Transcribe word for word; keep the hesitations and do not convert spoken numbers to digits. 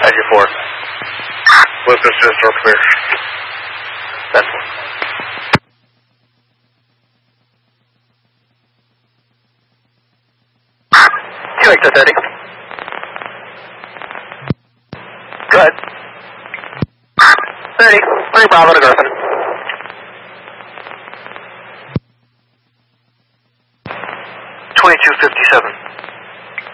Roger four. Listen, just door clear. That's one. two X thirty. Good. thirty. thirty Bravo to Griffin.